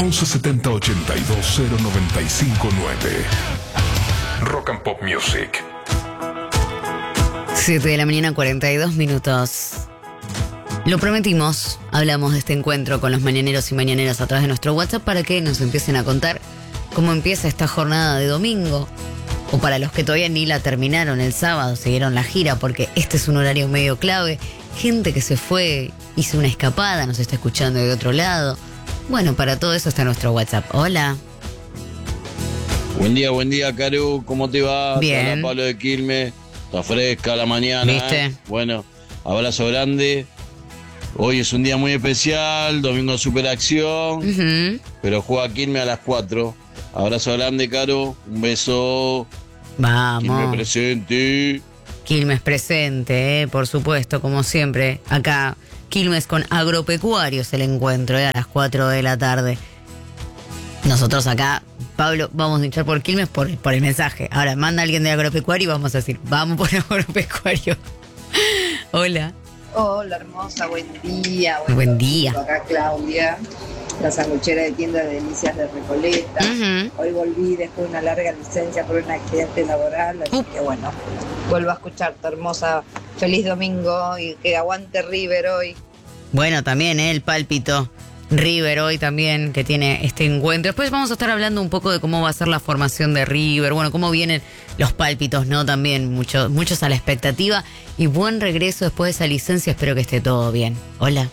1170 82 0959. Rock and Pop Music. 7 de la mañana, 42 minutos. Lo prometimos, hablamos de este encuentro con los mañaneros y mañaneras a través de nuestro WhatsApp para que nos empiecen a contar cómo empieza esta jornada de domingo. O para los que todavía ni la terminaron el sábado, siguieron la gira, porque este es un horario medio clave. Gente que se fue, hizo una escapada, nos está escuchando de otro lado. Bueno, para todo eso está nuestro WhatsApp. Hola. Buen día, Caru. ¿Cómo te va? Bien. Te habla Pablo de Quilmes. Está fresca la mañana. ¿Viste? Bueno, abrazo grande. Hoy es un día muy especial, domingo superacción, pero juega Quilmes a las 4. Abrazo grande, Caru. Un beso. Vamos. Quilmes presente. Quilmes presente, por supuesto, como siempre. Acá, Quilmes con Agropecuarios el encuentro, a las 4 de la tarde. Nosotros acá, Pablo, vamos a hinchar por Quilmes por el mensaje. Ahora, manda a alguien de Agropecuario y vamos a decir, vamos por Agropecuario. Hola. Hola, hermosa, buen día. Buen día. Acá Claudia, la sanguchera de tienda de delicias de Recoleta. Hoy volví después de una larga licencia por un accidente laboral, así que bueno, vuelvo a escucharte, hermosa. Feliz domingo y que aguante River hoy. Bueno, también el pálpito. River hoy también, que tiene este encuentro. Después vamos a estar hablando un poco de cómo va a ser la formación de River, bueno, cómo vienen los pálpitos, ¿no? También muchos a la expectativa. Y buen regreso después de esa licencia, espero que esté todo bien. Hola.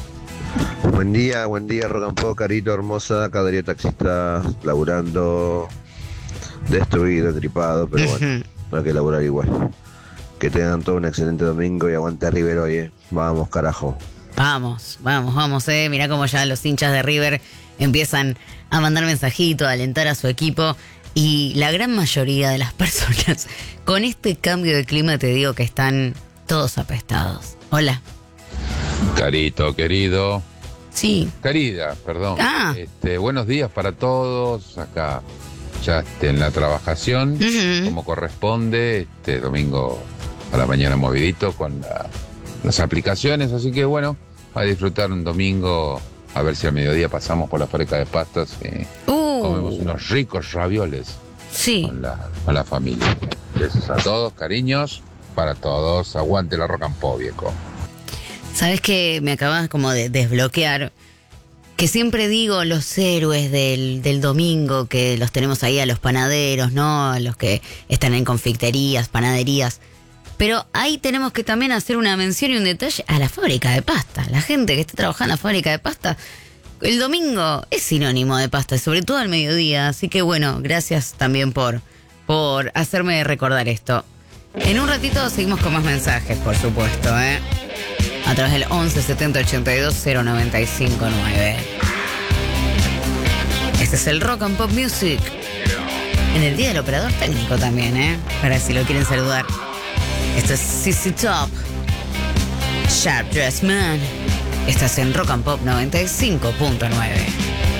Buen día, Rock and Pop, Carito, hermosa. Cada día taxista, laburando, destruido, tripado, pero bueno, no hay que laburar igual. Que tengan todo un excelente domingo y aguante River hoy, Vamos, carajo. Vamos, mirá cómo ya los hinchas de River empiezan a mandar mensajitos, a alentar a su equipo. Y la gran mayoría de las personas, con este cambio de clima, te digo que están todos apestados. Hola. Carito, querido. Sí. Querida, perdón. Buenos días para todos. Acá ya en la trabajación, como corresponde. Domingo a la mañana movidito con las aplicaciones. Así que bueno, a disfrutar un domingo. A ver si al mediodía pasamos por la fábrica de pastas y comemos unos ricos ravioles. Sí. Con la familia. Besos a todos, cariños para todos. Aguante la Rock and Pop, viejo. ¿Sabes qué? Me acabas como de desbloquear. Que siempre digo los héroes del domingo, que los tenemos ahí a los panaderos, ¿no? A los que están en confiterías, panaderías. Pero ahí tenemos que también hacer una mención y un detalle a la fábrica de pasta. La gente que está trabajando en la fábrica de pasta, el domingo es sinónimo de pasta, sobre todo al mediodía. Así que bueno, gracias también por hacerme recordar esto. En un ratito seguimos con más mensajes, por supuesto, a través del 11 70 82 0959. Este es el Rock and Pop Music. En el día del operador técnico también, para si lo quieren saludar. Esto es CC Top, Sharp Dressed Man. Estás en Rock and Pop 95.9.